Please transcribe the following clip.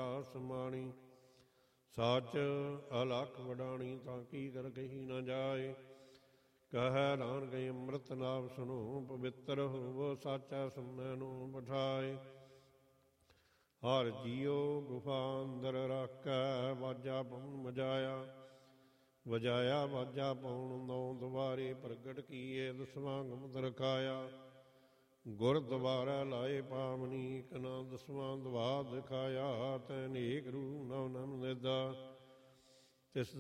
ਅੰਤਰਾ ਸਮਾਣੀ। ਸੱਚ ਅਲਖ ਵਡਾਣੀ ਤਾਂ ਕੀ ਕਰ ਕਹੀ ਨਾ ਜਾਏ। ਕਹਿ ਨਾਨਕ ਅੰਮ੍ਰਿਤ ਨਾਮ ਸੁਣੋ ਪਵਿੱਤਰ ਹੋਵੋ ਸਾਚਾ ਸੁਣੈ ਨੂੰ ਬਿਠਾਏ। ਹਰ ਜੀਓ ਗੁਫਾ ਅੰਦਰ ਰਾਖੈ ਵਾਜਾ ਪਉਣ ਮਜਾਇਆ। ਵਜਾਇਆ ਵਾਜਾ ਪਾਉਣ ਨੌ ਦੁਆਰੇ ਪ੍ਰਗਟ ਕੀਏ ਦਸਵਾਂ ਗੁਮਤ ਰਖਾਇਆ। ਗੁਰਦੁਆਰਾ ਲਾਏ ਪਾਵਨੀ ਕਨਾ ਦਸਵਾਂ ਦਵਾ ਦਿਖਾਇਆ। ਤੈ ਨੇਕ ਰੂ ਨਵ ਨਮ ਨਿਦਾ ਤਿਸ